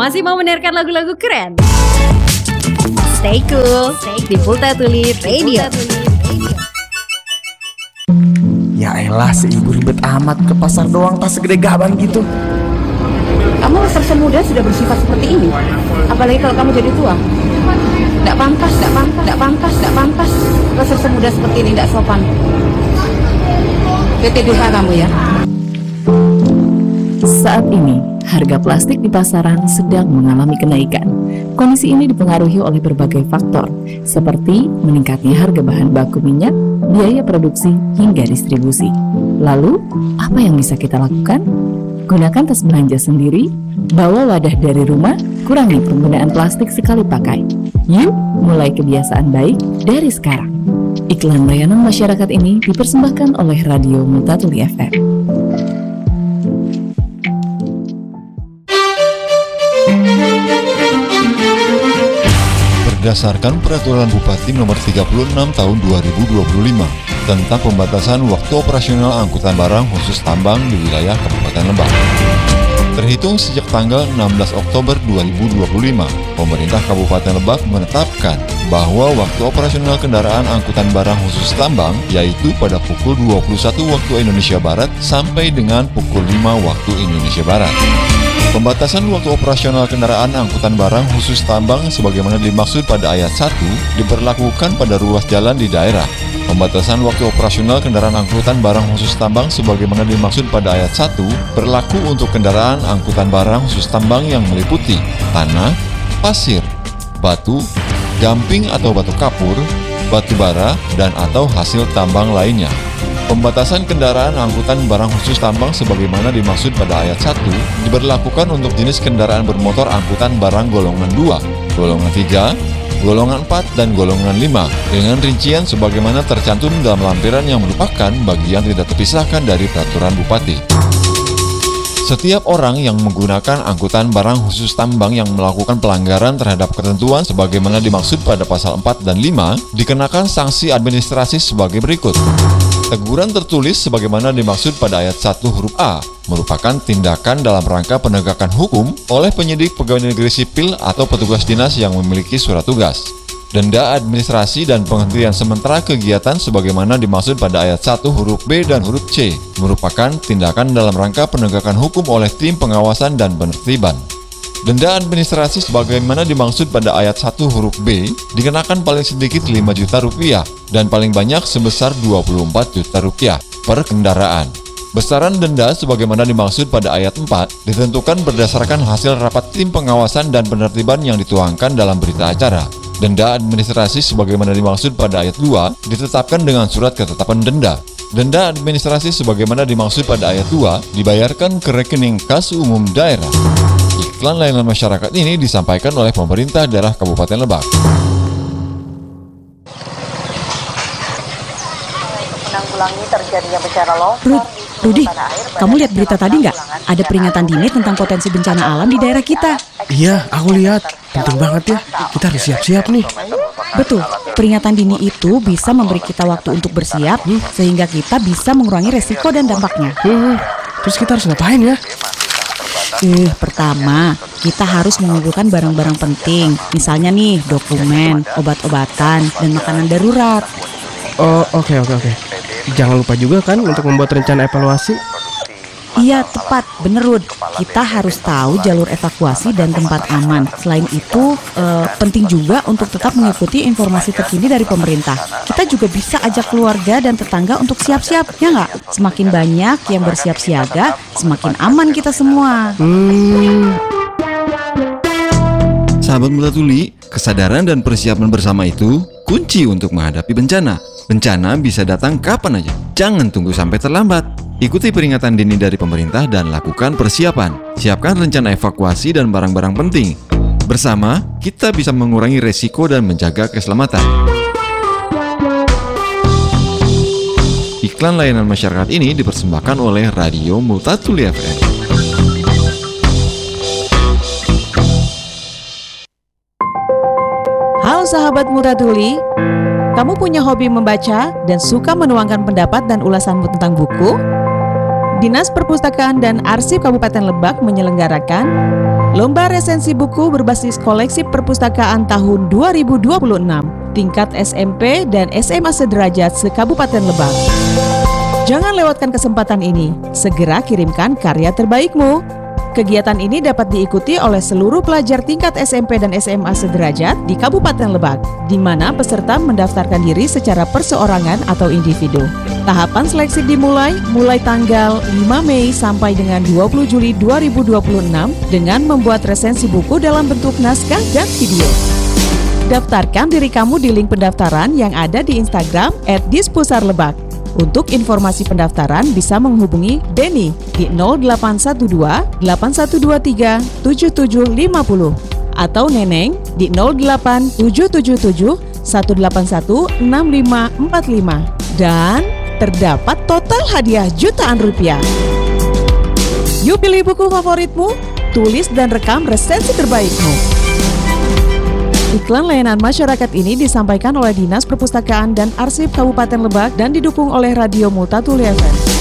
Masih mau mendengarkan lagu-lagu keren? Stay cool di Multatuli Radio. Ya elah, si ibu ribet amat, ke pasar doang tas segede gaban gitu. Kamu sersa muda sudah bersifat seperti ini. Apalagi kalau kamu jadi tua. Tidak pantas. Kalau sersa muda seperti ini tidak sopan. PTDH kamu ya. Saat ini, harga plastik di pasaran sedang mengalami kenaikan. Kondisi ini dipengaruhi oleh berbagai faktor, seperti meningkatnya harga bahan baku minyak, biaya produksi, hingga distribusi. Lalu, apa yang bisa kita lakukan? Gunakan tas belanja sendiri, bawa wadah dari rumah, kurangi penggunaan plastik sekali pakai. Yuk, mulai kebiasaan baik dari sekarang. Iklan layanan masyarakat ini dipersembahkan oleh Radio Multatuli FM. Berdasarkan Peraturan Bupati Nomor 36 Tahun 2025 tentang pembatasan waktu operasional angkutan barang khusus tambang di wilayah Kabupaten Lebak. Terhitung sejak tanggal 16 Oktober 2025, pemerintah Kabupaten Lebak menetapkan bahwa waktu operasional kendaraan angkutan barang khusus tambang yaitu pada pukul 21 waktu Indonesia Barat sampai dengan pukul 5 waktu Indonesia Barat. Pembatasan waktu operasional kendaraan angkutan barang khusus tambang sebagaimana dimaksud pada ayat 1 diberlakukan pada ruas jalan di daerah. Pembatasan waktu operasional kendaraan angkutan barang khusus tambang sebagaimana dimaksud pada ayat 1 berlaku untuk kendaraan angkutan barang khusus tambang yang meliputi tanah, pasir, batu, gamping atau batu kapur, batu bara, dan atau hasil tambang lainnya. Pembatasan kendaraan angkutan barang khusus tambang sebagaimana dimaksud pada ayat 1 diberlakukan untuk jenis kendaraan bermotor angkutan barang golongan 2, golongan 3, golongan 4, dan golongan 5 dengan rincian sebagaimana tercantum dalam lampiran yang merupakan bagian tidak terpisahkan dari Peraturan Bupati. Setiap orang yang menggunakan angkutan barang khusus tambang yang melakukan pelanggaran terhadap ketentuan sebagaimana dimaksud pada pasal 4 dan 5 dikenakan sanksi administrasi sebagai berikut. Teguran tertulis sebagaimana dimaksud pada ayat 1 huruf A merupakan tindakan dalam rangka penegakan hukum oleh penyidik pegawai negeri sipil atau petugas dinas yang memiliki surat tugas. Denda administrasi dan penghentian sementara kegiatan sebagaimana dimaksud pada ayat 1 huruf B dan huruf C merupakan tindakan dalam rangka penegakan hukum oleh tim pengawasan dan penertiban. Denda administrasi sebagaimana dimaksud pada ayat 1 huruf B dikenakan paling sedikit 5 juta rupiah dan paling banyak sebesar 24 juta rupiah per kendaraan. Besaran denda sebagaimana dimaksud pada ayat 4 ditentukan berdasarkan hasil rapat tim pengawasan dan penertiban yang dituangkan dalam berita acara. Denda administrasi sebagaimana dimaksud pada ayat 2 ditetapkan dengan surat ketetapan denda. Denda administrasi sebagaimana dimaksud pada ayat 2 dibayarkan ke rekening kas umum daerah. Iklan layanan masyarakat ini disampaikan oleh pemerintah daerah Kabupaten Lebak. Menanggulangi terjadinya bencana longsor. Rudi, kamu lihat berita tadi nggak? Ada peringatan dini tentang potensi bencana alam di daerah kita. Iya, aku lihat. Penting banget ya. Kita harus siap-siap nih. Betul, peringatan dini itu bisa memberi kita waktu untuk bersiap sehingga kita bisa mengurangi resiko dan dampaknya. Terus kita harus ngapain ya? Pertama, kita harus mengumpulkan barang-barang penting. Misalnya nih, dokumen, obat-obatan, dan makanan darurat. Oh, oke. Jangan lupa juga kan untuk membuat rencana evaluasi. Iya, tepat, bener Rud. Kita harus tahu jalur evakuasi dan tempat aman. Selain itu, penting juga untuk tetap mengikuti informasi terkini dari pemerintah. Kita juga bisa ajak keluarga dan tetangga untuk siap-siap, ya nggak? Semakin banyak yang bersiap siaga, semakin aman kita semua. Sahabat Multatuli, kesadaran dan persiapan bersama itu kunci untuk menghadapi bencana. Bencana bisa datang kapan aja. Jangan tunggu sampai terlambat. Ikuti peringatan dini dari pemerintah dan lakukan persiapan. Siapkan rencana evakuasi dan barang-barang penting. Bersama, kita bisa mengurangi resiko dan menjaga keselamatan. Iklan layanan masyarakat ini dipersembahkan oleh Radio Multatuli FM. Halo sahabat Multatuli, kamu punya hobi membaca dan suka menuangkan pendapat dan ulasanmu tentang buku? Dinas Perpustakaan dan Arsip Kabupaten Lebak menyelenggarakan Lomba Resensi Buku berbasis koleksi perpustakaan tahun 2026 tingkat SMP dan SMA sederajat se-Kabupaten Lebak. Jangan lewatkan kesempatan ini, segera kirimkan karya terbaikmu. Kegiatan ini dapat diikuti oleh seluruh pelajar tingkat SMP dan SMA sederajat di Kabupaten Lebak, di mana peserta mendaftarkan diri secara perseorangan atau individu. Tahapan seleksi dimulai mulai tanggal 5 Mei sampai dengan 20 Juli 2026 dengan membuat resensi buku dalam bentuk naskah dan video. Daftarkan diri kamu di link pendaftaran yang ada di Instagram @dispusarlebak. Untuk informasi pendaftaran bisa menghubungi Denny di 0812 8123 7750 atau Neneng di 08777 181 6545 dan terdapat total hadiah jutaan rupiah. Yuk pilih buku favoritmu, tulis dan rekam resensi terbaikmu. Iklan layanan masyarakat ini disampaikan oleh Dinas Perpustakaan dan Arsip Kabupaten Lebak dan didukung oleh Radio Multatuli FM.